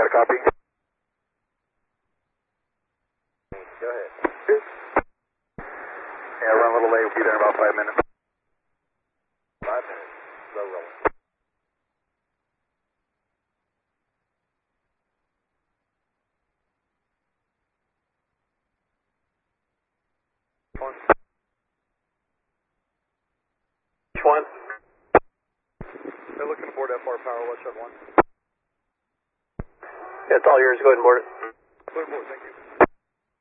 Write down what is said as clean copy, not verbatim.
got a copy? Go ahead. Yeah, run a little late. We'll be there in about 5 minutes. 5 minutes. Slow rolling. Which one? They're looking to board FR Power, West 1. Yeah, it's all yours. Go ahead and board it. Clear board, thank you.